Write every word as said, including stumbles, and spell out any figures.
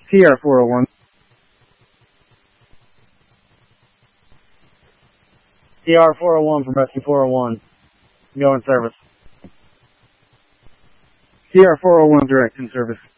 C R four oh one. C R four oh one from Rescue four oh one. Go in service. C R four oh one direct in service.